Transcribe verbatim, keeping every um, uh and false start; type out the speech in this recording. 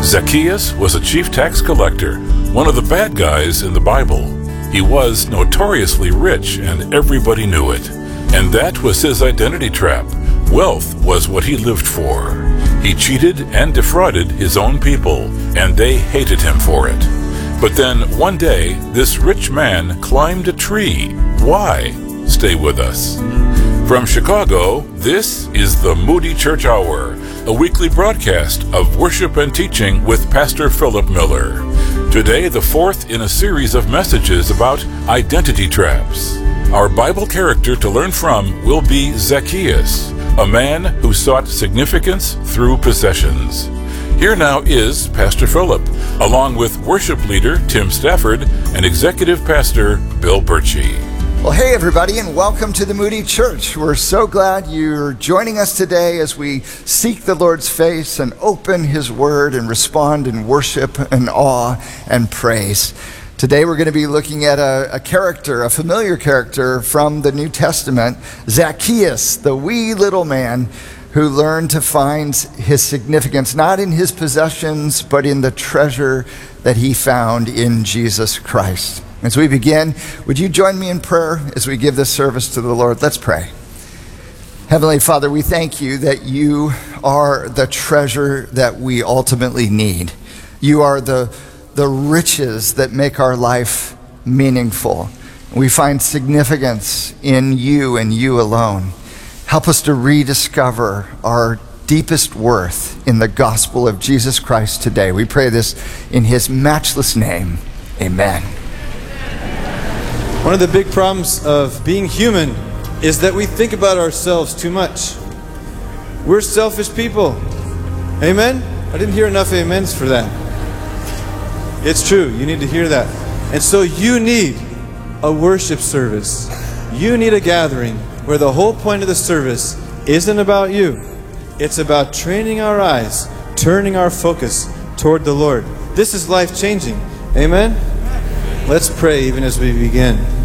Zacchaeus was a chief tax collector, one of the bad guys in the Bible. He was notoriously rich and everybody knew it. And that was his identity trap. Wealth was what he lived for. He cheated and defrauded his own people, and they hated him for it. But then one day, this rich man climbed a tree. Why? Stay with us. From Chicago, this is the Moody Church Hour, a weekly broadcast of worship and teaching with Pastor Philip Miller. Today, the fourth in a series of messages about identity traps. Our Bible character to learn from will be Zacchaeus, a man who sought significance through possessions. Here now is Pastor Philip, along with worship leader Tim Stafford and executive pastor Bill Birchie. Well, hey everybody, and welcome to the Moody Church. We're so glad you're joining us today as we seek the Lord's face and open His Word and respond in worship and awe and praise. Today we're going to be looking at a, a character, a familiar character from the New Testament, Zacchaeus, the wee little man who learned to find his significance not in his possessions, but in the treasure that he found in Jesus Christ. As we begin, would you join me in prayer as we give this service to the Lord? Let's pray. Heavenly Father, we thank you that you are the treasure that we ultimately need. You are the, the riches that make our life meaningful. We find significance in you and you alone. Help us to rediscover our deepest worth in the gospel of Jesus Christ today. We pray this in his matchless name. Amen. One of the big problems of being human is that we think about ourselves too much. We're selfish people. Amen? I didn't hear enough amens for that. It's true. You need to hear that. And so you need a worship service. You need a gathering where the whole point of the service isn't about you. It's about training our eyes, turning our focus toward the Lord. This is life-changing. Amen? Let's pray even as we begin.